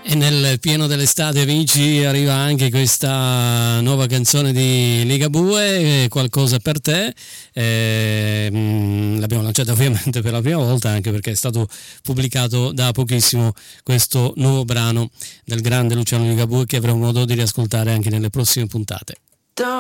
E nel pieno dell'estate, amici, arriva anche questa nuova canzone di Ligabue, Qualcosa per te. L'abbiamo lanciata ovviamente per la prima volta, anche perché è stato pubblicato da pochissimo questo nuovo brano del grande Luciano Ligabue, che avremo modo di riascoltare anche nelle prossime puntate.